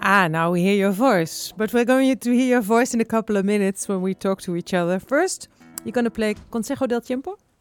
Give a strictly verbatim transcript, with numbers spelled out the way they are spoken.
Ah, now we hear your voice. But we're going to hear your voice in a couple of minutes when we talk to each other. First, you're going to play Consejo del Tiempo?